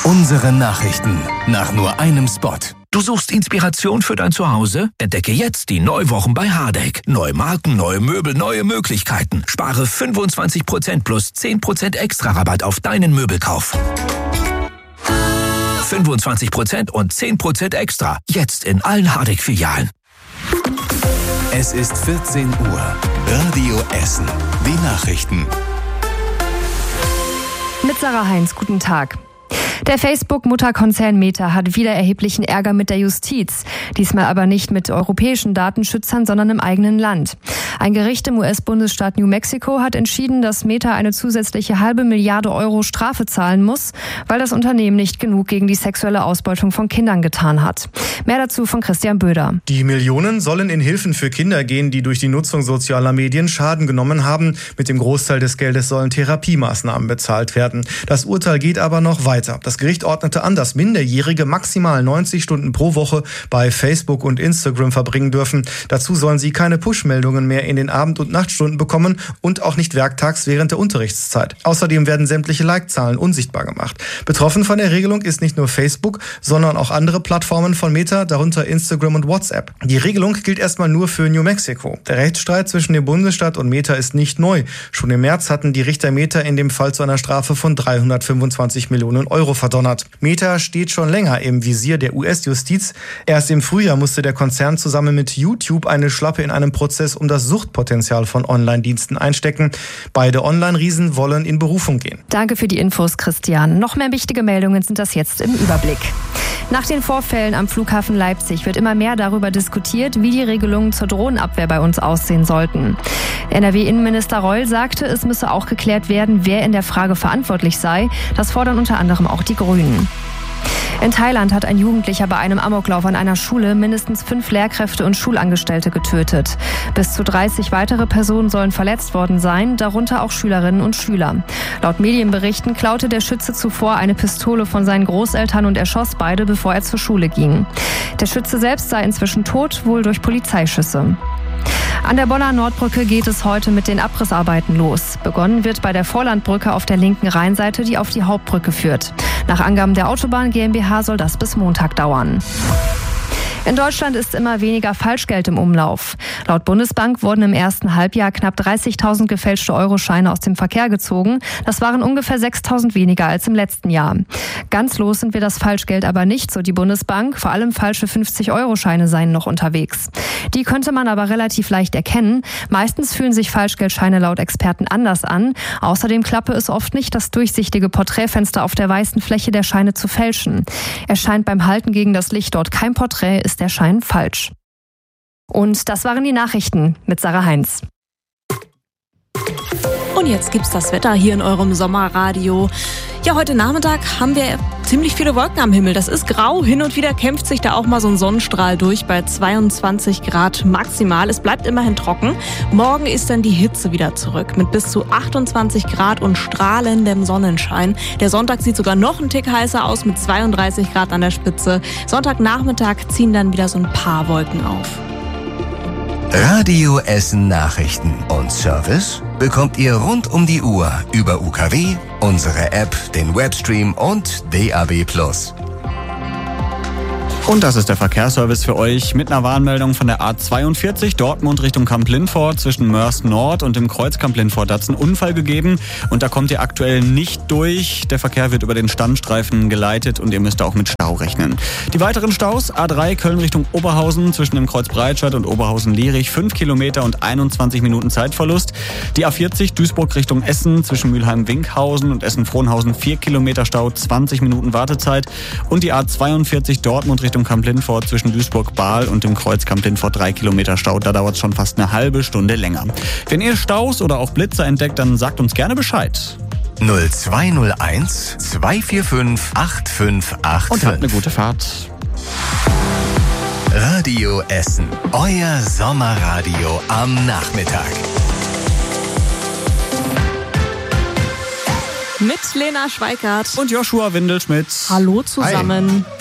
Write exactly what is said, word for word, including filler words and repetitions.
Unsere Nachrichten nach nur einem Spot. Du suchst Inspiration für dein Zuhause? Entdecke jetzt die Neuwochen bei Hardegg. Neue Marken, neue Möbel, neue Möglichkeiten. Spare fünfundzwanzig Prozent plus zehn Prozent extra Rabatt auf deinen Möbelkauf. fünfundzwanzig Prozent und zehn Prozent extra. Jetzt in allen Hardegg-Filialen. Es ist vierzehn Uhr. Radio Essen. Die Nachrichten. Mit Sarah Heinz, guten Tag. Der Facebook-Mutterkonzern Meta hat wieder erheblichen Ärger mit der Justiz. Diesmal aber nicht mit europäischen Datenschützern, sondern im eigenen Land. Ein Gericht im U S-Bundesstaat New Mexico hat entschieden, dass Meta eine zusätzliche halbe Milliarde Euro Strafe zahlen muss, weil das Unternehmen nicht genug gegen die sexuelle Ausbeutung von Kindern getan hat. Mehr dazu von Christian Böder. Die Millionen sollen in Hilfen für Kinder gehen, die durch die Nutzung sozialer Medien Schaden genommen haben. Mit dem Großteil des Geldes sollen Therapiemaßnahmen bezahlt werden. Das Urteil geht aber noch weiter. Das Gericht ordnete an, dass Minderjährige maximal neunzig Stunden pro Woche bei Facebook und Instagram verbringen dürfen. Dazu sollen sie keine Push-Meldungen mehr in den Abend- und Nachtstunden bekommen und auch nicht werktags während der Unterrichtszeit. Außerdem werden sämtliche Like-Zahlen unsichtbar gemacht. Betroffen von der Regelung ist nicht nur Facebook, sondern auch andere Plattformen von Meta, darunter Instagram und WhatsApp. Die Regelung gilt erstmal nur für New Mexico. Der Rechtsstreit zwischen dem Bundesstaat und Meta ist nicht neu. Schon im März hatten die Richter Meta in dem Fall zu einer Strafe von dreihundertfünfundzwanzig Millionen Euro verdonnert. Meta steht schon länger im Visier der U S-Justiz. Erst im Frühjahr musste der Konzern zusammen mit YouTube eine Schlappe in einem Prozess um das Suchtpotenzial von Online-Diensten einstecken. Beide Online-Riesen wollen in Berufung gehen. Danke für die Infos, Christian. Noch mehr wichtige Meldungen sind das jetzt im Überblick. Nach den Vorfällen am Flughafen Leipzig wird immer mehr darüber diskutiert, wie die Regelungen zur Drohnenabwehr bei uns aussehen sollten. N R W-Innenminister Reul sagte, es müsse auch geklärt werden, wer in der Frage verantwortlich sei. Das fordern unter anderem auch die Grünen. In Thailand hat ein Jugendlicher bei einem Amoklauf an einer Schule mindestens fünf Lehrkräfte und Schulangestellte getötet. Bis zu dreißig weitere Personen sollen verletzt worden sein, darunter auch Schülerinnen und Schüler. Laut Medienberichten klaute der Schütze zuvor eine Pistole von seinen Großeltern und erschoss beide, bevor er zur Schule ging. Der Schütze selbst sei inzwischen tot, wohl durch Polizeischüsse. An der Bonner Nordbrücke geht es heute mit den Abrissarbeiten los. Begonnen wird bei der Vorlandbrücke auf der linken Rheinseite, die auf die Hauptbrücke führt. Nach Angaben der Autobahn GmbH soll das bis Montag dauern. In Deutschland ist immer weniger Falschgeld im Umlauf. Laut Bundesbank wurden im ersten Halbjahr knapp dreißigtausend gefälschte Euroscheine aus dem Verkehr gezogen. Das waren ungefähr sechstausend weniger als im letzten Jahr. Ganz los sind wir das Falschgeld aber nicht, so die Bundesbank. Vor allem falsche fünfzig-Euro-Scheine seien noch unterwegs. Die könnte man aber relativ leicht erkennen. Meistens fühlen sich Falschgeldscheine laut Experten anders an. Außerdem klappe es oft nicht, das durchsichtige Porträtfenster auf der weißen Fläche der Scheine zu fälschen. Erscheint beim Halten gegen das Licht dort kein Porträt, ist der Schein falsch. Und das waren die Nachrichten mit Sarah Heinz. Und jetzt gibt's das Wetter hier in eurem Sommerradio. Ja, heute Nachmittag haben wir ziemlich viele Wolken am Himmel. Das ist grau. Hin und wieder kämpft sich da auch mal so ein Sonnenstrahl durch bei zweiundzwanzig Grad maximal. Es bleibt immerhin trocken. Morgen ist dann die Hitze wieder zurück mit bis zu achtundzwanzig Grad und strahlendem Sonnenschein. Der Sonntag sieht sogar noch einen Tick heißer aus mit zweiunddreißig Grad an der Spitze. Sonntagnachmittag ziehen dann wieder so ein paar Wolken auf. Radio Essen Nachrichten und Service bekommt ihr rund um die Uhr über U K W, unsere App, den Webstream und D A B plus. Und das ist der Verkehrsservice für euch mit einer Warnmeldung von der A zweiundvierzig Dortmund Richtung Kamp-Lindfort. Zwischen Mörs Nord und dem Kreuz Kamp-Lindfort hat es einen Unfall gegeben und da kommt ihr aktuell nicht durch. Der Verkehr wird über den Standstreifen geleitet und ihr müsst auch mit Stau rechnen. Die weiteren Staus: A drei Köln Richtung Oberhausen zwischen dem Kreuz Breitscheid und Oberhausen-Lierich fünf Kilometer und einundzwanzig Minuten Zeitverlust. Die A vierzig Duisburg Richtung Essen zwischen Mülheim-Winkhausen und Essen-Frohnhausen vier Kilometer Stau, zwanzig Minuten Wartezeit. Und die A zweiundvierzig Dortmund Richtung Kamp-Lindfort zwischen Duisburg-Bahl und dem Kreuz Kamp-Lindfort drei Kilometer Stau. Da dauert es schon fast eine halbe Stunde länger. Wenn ihr Staus oder auch Blitzer entdeckt, dann sagt uns gerne Bescheid. null zwei null eins zwei vier fünf acht fünf acht fünf. Und habt eine gute Fahrt. Radio Essen, euer Sommerradio am Nachmittag. Mit Lena Schweikart Und Joshua Windelschmidt. Hallo zusammen. Hi.